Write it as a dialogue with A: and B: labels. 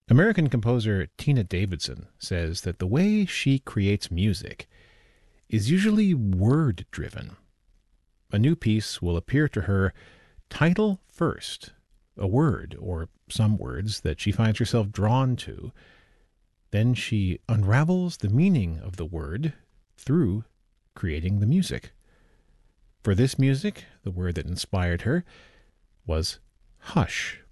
A: American composer Tina Davidson says that the way she creates music is usually word driven. A new piece will appear to her title first, a word or some words that she finds herself drawn to. Then she unravels the meaning of the word through creating the music. For this music, the word that inspired her was hush.